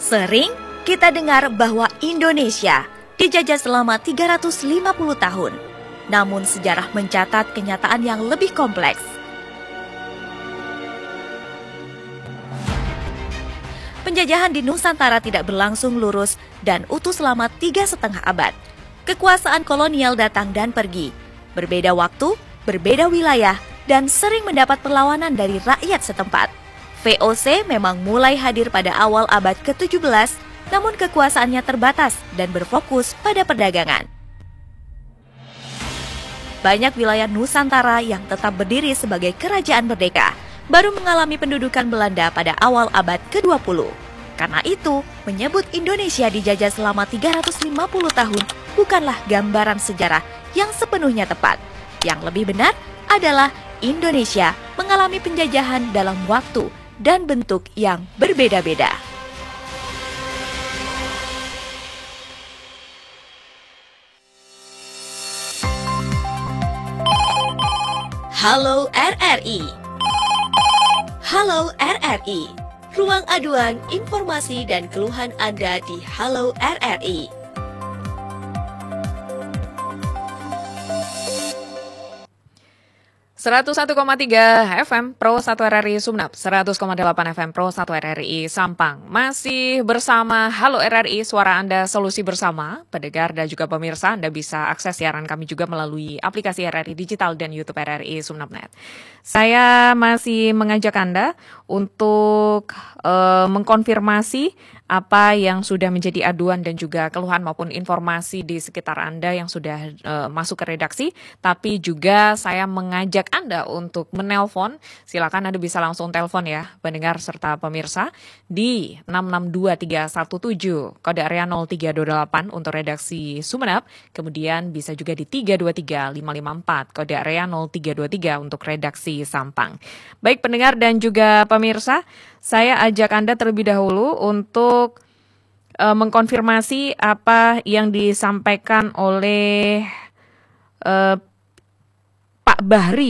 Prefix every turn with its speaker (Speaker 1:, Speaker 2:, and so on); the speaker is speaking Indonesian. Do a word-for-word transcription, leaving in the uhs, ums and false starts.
Speaker 1: Sering kita dengar bahwa Indonesia dijajah selama tiga ratus lima puluh tahun. Namun sejarah mencatat kenyataan yang lebih kompleks. Penjajahan di Nusantara tidak berlangsung lurus dan utuh selama tiga setengah abad. Kekuasaan kolonial datang dan pergi, berbeda waktu, berbeda wilayah, dan sering mendapat perlawanan dari rakyat setempat. V O C memang mulai hadir pada awal abad ke tujuh belas, namun kekuasaannya terbatas dan berfokus pada perdagangan. Banyak wilayah Nusantara yang tetap berdiri sebagai kerajaan merdeka baru mengalami pendudukan Belanda pada awal abad ke dua puluh. Karena itu, menyebut Indonesia dijajah selama tiga ratus lima puluh tahun bukanlah gambaran sejarah yang sepenuhnya tepat. Yang lebih benar adalah Indonesia mengalami penjajahan dalam waktu dan bentuk yang berbeda-beda. Halo R R I. Halo R R I. Ruang aduan, informasi, dan keluhan Anda di Halo R R I.
Speaker 2: seratus satu koma tiga F M Pro satu R R I Sumeneb, seratus koma delapan F M Pro satu R R I Sampang. Masih bersama Halo R R I, suara Anda solusi bersama. Pendengar dan juga pemirsa, Anda bisa akses siaran kami juga melalui aplikasi R R I Digital dan YouTube R R I Sumeneb Net. Saya masih mengajak Anda untuk uh, mengkonfirmasi apa yang sudah menjadi aduan dan juga keluhan maupun informasi di sekitar Anda yang sudah uh, masuk ke redaksi. Tapi juga saya mengajak Anda untuk menelpon. Silakan Anda bisa langsung telepon ya, pendengar serta pemirsa, di enam enam dua tiga satu tujuh, kode area nol tiga dua delapan untuk redaksi Sumeneb. Kemudian bisa juga di tiga dua tiga lima lima empat, kode area nol tiga dua tiga untuk redaksi Sampang. Baik pendengar dan juga pemirsa, saya ajak Anda terlebih dahulu untuk uh, mengkonfirmasi apa yang disampaikan oleh uh, Pak Bahri